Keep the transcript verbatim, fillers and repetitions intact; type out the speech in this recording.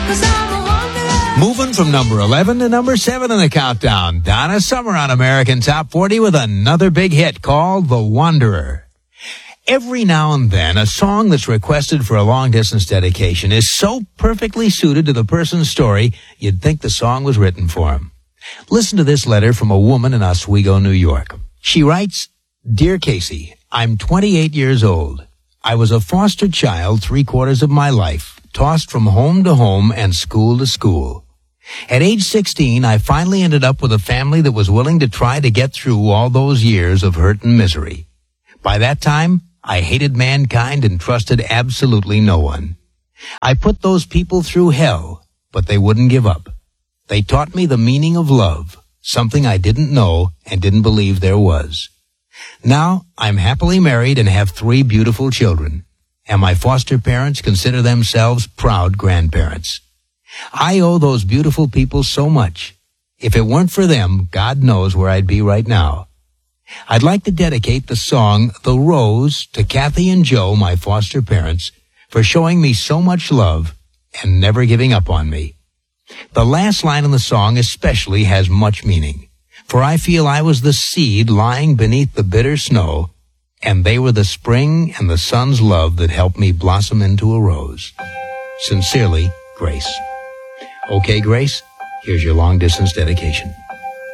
'cause I'm a wanderer. Moving from number eleven to number seven in the countdown, Donna Summer on American Top forty with another big hit called The Wanderer. Every now and then, a song that's requested for a long-distance dedication is so perfectly suited to the person's story, you'd think the song was written for him. Listen to this letter from a woman in Oswego, New York. She writes, Dear Casey, I'm twenty-eight years old. I was a foster child three-quarters of my life, tossed from home to home and school to school. At age sixteen, I finally ended up with a family that was willing to try to get through all those years of hurt and misery. By that time, I hated mankind and trusted absolutely no one. I put those people through hell, but they wouldn't give up. They taught me the meaning of love, something I didn't know and didn't believe there was. Now, I'm happily married and have three beautiful children, and my foster parents consider themselves proud grandparents. I owe those beautiful people so much. If it weren't for them, God knows where I'd be right now. I'd like to dedicate the song The Rose to Kathy and Joe, my foster parents, for showing me so much love and never giving up on me. The last line in the song especially has much meaning, for I feel I was the seed lying beneath the bitter snow, and they were the spring and the sun's love that helped me blossom into a rose. Sincerely, Grace. Okay, Grace, here's your long-distance dedication.